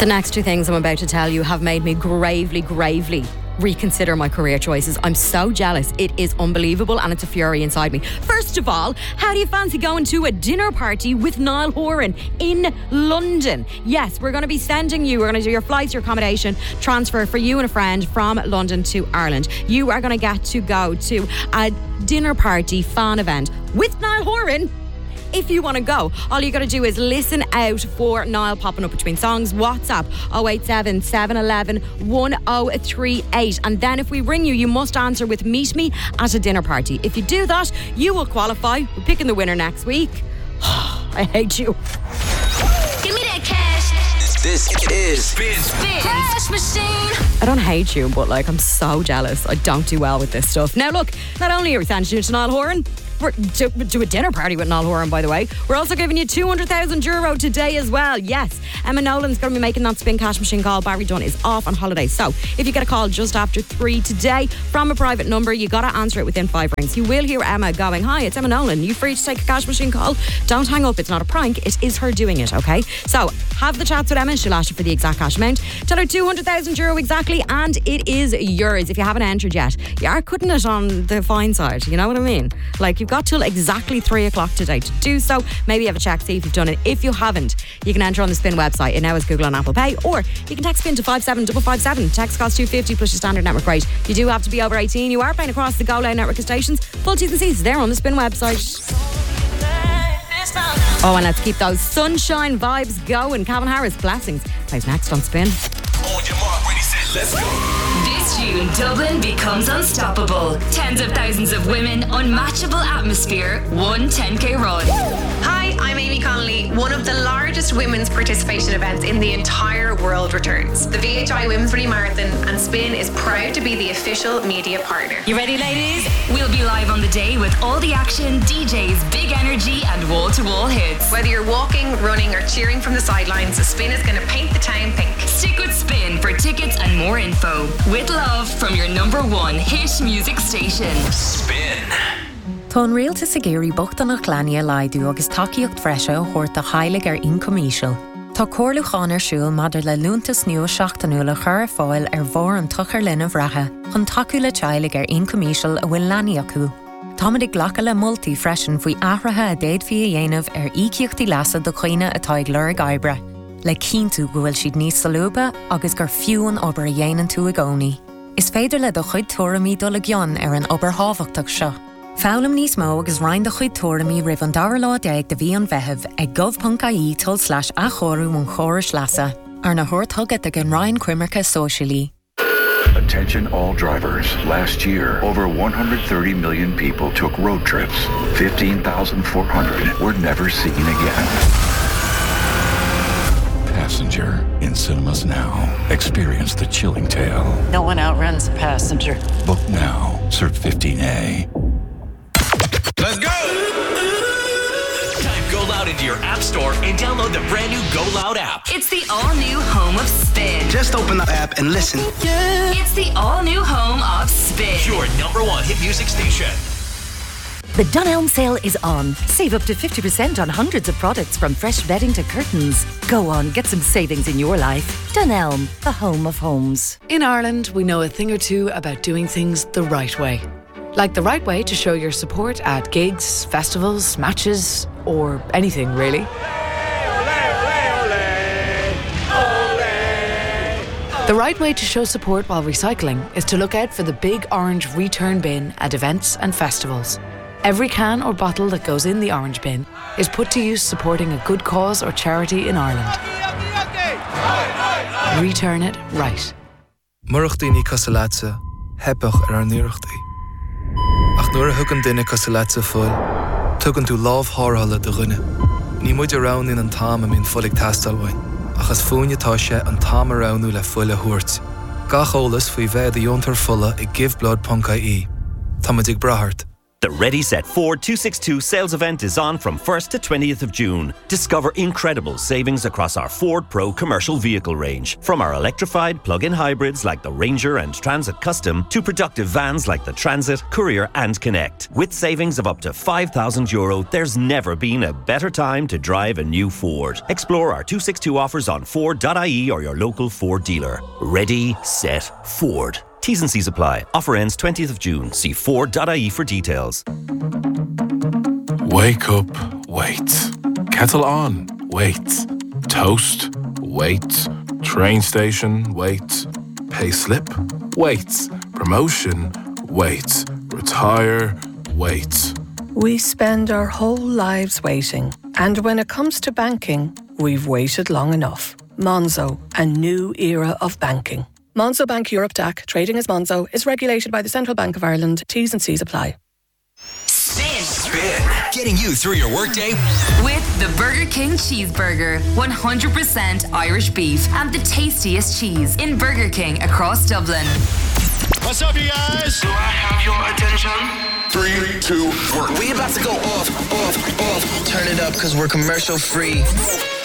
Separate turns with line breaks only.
The next two things I'm about to tell you have made me gravely reconsider my career choices. I'm so jealous. It is unbelievable and it's a fury inside me. First of all, how do you fancy going to a dinner party with Niall Horan in London? Yes, we're going to be sending you, we're going to do your flights, your accommodation, transfer for you and a friend from London to Ireland. You are going to get to go to a dinner party fan event with Niall Horan. If you want to go, all you got to do is listen out for Niall popping up between songs. WhatsApp 087 711 1038. And then if we ring you, you must answer with "Meet me at a dinner party." If you do that, you will qualify. We're picking the winner next week. I hate you.
Give me that cash.
This is Spin
Cash Machine.
I don't hate you, but I'm so jealous. I don't do well with this stuff. Now look, not only are we sending you to Niall Horan, we're to a dinner party with Niall Horan, by the way. We're also giving you €200,000 today as well. Yes, Emma Nolan's going to be making that Spin Cash Machine call. Barry Dunn is off on holiday. So if you get a call just after 3 today from a private number, you got to answer it within 5 rings. You will hear Emma going, "Hi, it's Emma Nolan. You free to take a cash machine call?" Don't hang up. It's not a prank. It is her doing it, okay? So have the chats with Emma. She'll ask you for the exact cash amount. Tell her €200,000 exactly, and it is yours. If you haven't entered yet, you are cutting it on the fine side. You know what I mean? You've got till exactly 3 o'clock today to do so. Maybe have a check, see if you've done it. If you haven't, you can enter on the Spin website. It now is Google and Apple Pay, or you can text Spin to 57557. Text costs $2.50 plus your standard network rate. You do have to be over 18. You are paying across the Go Loud network of stations. Full T's and C's there on the Spin website. Oh, and let's keep those sunshine vibes going. Calvin Harris, Blessings, plays next on Spin.
On your mark, ready, set, let's go.
This June, Dublin becomes unstoppable. Tens of thousands of women, unmatchable atmosphere, one 10K run.
Hi, I'm Amy Connolly. One of the largest women's participation events in the entire world returns. The VHI Women's Running Marathon, and Spin is proud to be the official media partner.
You ready, ladies? We'll be live on the day with all the action, DJs, big energy, and wall-to-wall hits.
Whether you're walking, running, or cheering from the sidelines, Spin is going to paint the town pink.
Stick with Spin for tickets and more info. With love from your #1 hit music station.
Spin.
Tá an réalta sa géirí bochtanach leanaí laidú agus takeíocht freise ó chuirta chailig incomíisiil. Tá cóirlucháin siúil madidir le lúntas nua 16 le chur fáil bhór an tuchar linn bhreathe chun takeú le teilig incomíisiil a bhfuil leanaí acu. Támadig ghlacha le multi freisin faoi ahrathe a déad fí a dhéanamh ícíochtaí leasa do chuoine atá ag lur gaibre. Le cíntu go bhfuil siad níos salúba agus gur fiúan obair a dhéanaan tú a gcónaí. Is féidir le do chuid tuairimí dul a gcionn an obair hábhachtach seo. Fálam níos mó agus rainn do chuid tuairimí ribh an dar lá deag de bhí an bheitheh ag gov.ie/a chorú mún chóris leasa. Ar na thuirthugad ag an rainn cuimarcha socialí.
Attention all drivers. Last year, over 130 million people took road trips. 15,400 were never seen again. Passenger in cinemas now. Experience the chilling tale.
No one outruns a passenger.
Book now. Cert 15A.
Let's go! Type Go Loud into your app store and download the brand new Go Loud app.
It's the all-new home of Spin.
Just open the app and listen.
It's the all-new home of Spin.
Your #1 hit music station.
The Dunelm sale is on. Save up to 50% on hundreds of products from fresh bedding to curtains. Go on, get some savings in your life. Dunelm, the home of homes.
In Ireland, we know a thing or two about doing things the right way. Like the right way to show your support at gigs, festivals, matches, or anything really. The right way to show support while recycling is to look out for the big orange return bin at events and festivals. Every can or bottle that goes in the orange bin is put to use supporting a good cause or charity in Ireland. Return it right.
Murachtaí Casalatsa, hebach ar nuirachtaí. Ach nuair a thugann duine Casalatsa fuil, tugann tú lámh thárthala do ghine. Ní muid arán in an táim a mín fulig tastalhain, achas fúinetá sé an táim aránú le fuil a thuairt. Gach ólas faoi bheith a diontar fulla i giveblood.ie. Tá muid ag brathart.
The Ready Set Ford 262 sales event is on from 1st to 20th of June. Discover incredible savings across our Ford Pro commercial vehicle range. From our electrified plug-in hybrids like the Ranger and Transit Custom to productive vans like the Transit, Courier and Connect. With savings of up to €5,000, there's never been a better time to drive a new Ford. Explore our 262 offers on Ford.ie or your local Ford dealer. Ready, set, Ford. T's and C's apply. Offer ends 20th of June. See Ford.ie for details.
Wake up, wait. Kettle on, wait. Toast, wait. Train station, wait. Pay slip, wait. Promotion, wait. Retire, wait.
We spend our whole lives waiting. And when it comes to banking, we've waited long enough. Monzo, a new era of banking. Monzo Bank Europe DAC, trading as Monzo, is regulated by the Central Bank of Ireland. T's and C's apply.
Spin. Getting you through your workday
with the Burger King Cheeseburger. 100% Irish beef and the tastiest cheese in Burger King across Dublin.
What's up, you guys? Do I have your attention? 3, 2, 1.
We about to go off. Turn it up, cause we're commercial free.